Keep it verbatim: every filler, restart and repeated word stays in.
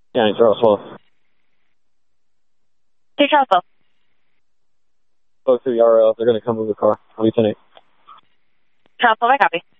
Yeah, Charles twelve. Two Charles twelve. Go to the R L. They're going to come move the car. I'll be ten eight. Charles twelve, I copy.